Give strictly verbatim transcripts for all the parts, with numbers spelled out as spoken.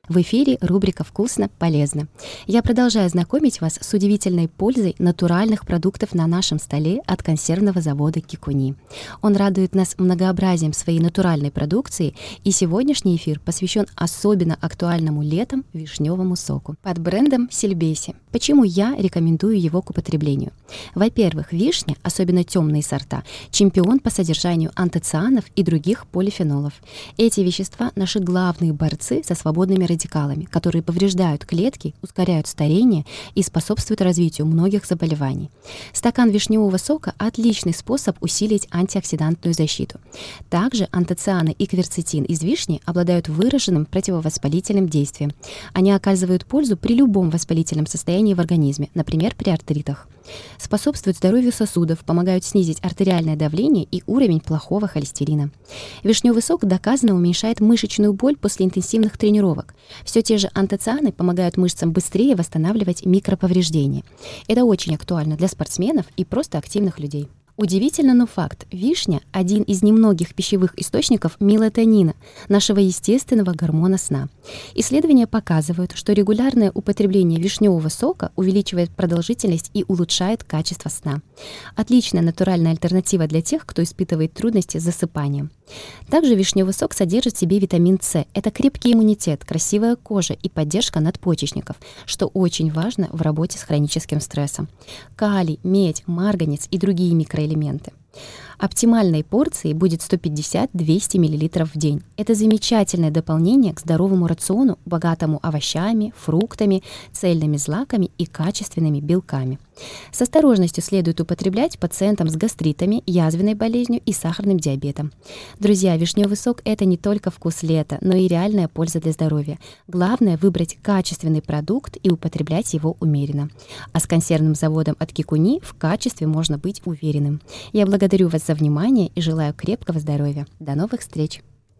В эфире рубрика «Вкусно, полезно». Я продолжаю знакомить вас с удивительной пользой натуральных продуктов на нашем столе от консервного завода «Кикуни». Он радует нас многообразием своей натуральной продукции, и сегодняшний эфир посвящен особенно актуальному летом вишневому соку под брендом «Сильбеси». Почему я рекомендую его к употреблению? Во-первых, вишня, особенно темные сорта, чемпион по содержанию антоцианов и других полифенолов. Эти вещества – наши главные борцы со свободными радикалами, которые повреждают клетки, ускоряют старение и способствуют развитию многих заболеваний. Стакан вишневого сока – отличный способ усилить антиоксидантную защиту. Также антоцианы и кверцетин из вишни обладают выраженным противовоспалительным действием. Они оказывают пользу при любом воспалительном состоянии в организме, например, при артритах. Способствуют здоровью сосудов, помогают снизить артериальное давление и уровень плохого холестерина. Вишневый сок доказанно уменьшает мышечную боль после интенсивных тренировок. Все те же антоцианы помогают мышцам быстрее восстанавливать микроповреждения. Это очень актуально для спортсменов и просто активных людей. Удивительно, но факт. Вишня – один из немногих пищевых источников мелатонина, нашего естественного гормона сна. Исследования показывают, что регулярное употребление вишневого сока увеличивает продолжительность и улучшает качество сна. Отличная натуральная альтернатива для тех, кто испытывает трудности с засыпанием. Также вишневый сок содержит в себе витамин С. Это крепкий иммунитет, красивая кожа и поддержка надпочечников, что очень важно в работе с хроническим стрессом. Калий, медь, марганец и другие микроэлементы. Оптимальной порцией будет сто пятьдесят - двести миллилитров в день. Это замечательное дополнение к здоровому рациону, богатому овощами, фруктами, цельными злаками и качественными белками. С осторожностью следует употреблять пациентам с гастритами, язвенной болезнью и сахарным диабетом. Друзья, вишневый сок – это не только вкус лета, но и реальная польза для здоровья. Главное – выбрать качественный продукт и употреблять его умеренно. А с консервным заводом от Кикуни в качестве можно быть уверенным. Я благодарю вас за внимание и желаю крепкого здоровья. До новых встреч!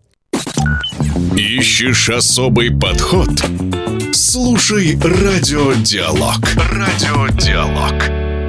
Ищешь особый подход? Слушай Радиодиалог. Радиодиалог.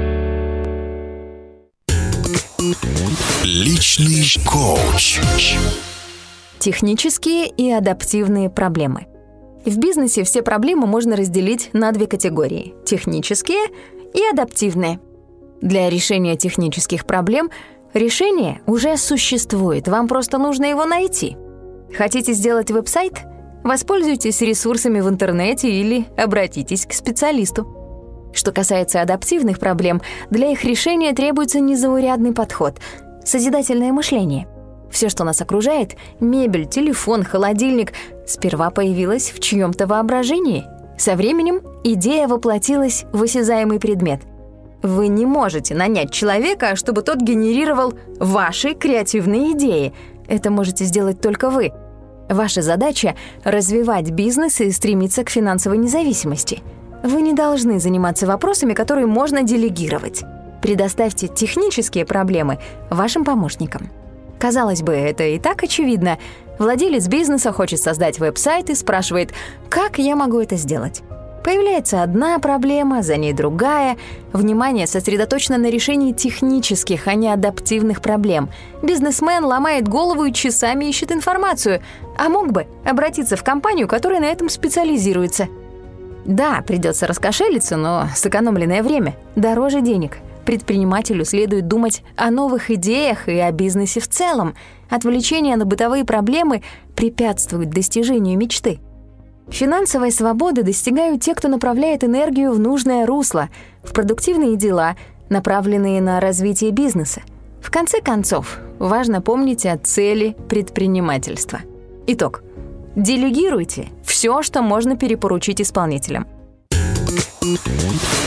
Личный коуч. Технические и адаптивные проблемы. В бизнесе все проблемы можно разделить на две категории – технические и адаптивные. Для решения технических проблем решение уже существует, вам просто нужно его найти. Хотите сделать веб-сайт? Воспользуйтесь ресурсами в интернете или обратитесь к специалисту. Что касается адаптивных проблем, для их решения требуется незаурядный подход – созидательное мышление. Все, что нас окружает – мебель, телефон, холодильник – сперва появилось в чьем-то воображении. Со временем идея воплотилась в осязаемый предмет. Вы не можете нанять человека, чтобы тот генерировал ваши креативные идеи. Это можете сделать только вы. Ваша задача – развивать бизнес и стремиться к финансовой независимости. Вы не должны заниматься вопросами, которые можно делегировать. Предоставьте технические проблемы вашим помощникам. Казалось бы, это и так очевидно. Владелец бизнеса хочет создать веб-сайт и спрашивает, как я могу это сделать? Появляется одна проблема, за ней другая. Внимание сосредоточено на решении технических, а не адаптивных проблем. Бизнесмен ломает голову и часами ищет информацию, а мог бы обратиться в компанию, которая на этом специализируется. Да, придется раскошелиться, но сэкономленное время дороже денег. Предпринимателю следует думать о новых идеях и о бизнесе в целом. Отвлечение на бытовые проблемы препятствует достижению мечты. Финансовой свободы достигают те, кто направляет энергию в нужное русло, в продуктивные дела, направленные на развитие бизнеса. В конце концов, важно помнить о цели предпринимательства. Итог. Делегируйте все, что можно перепоручить исполнителям.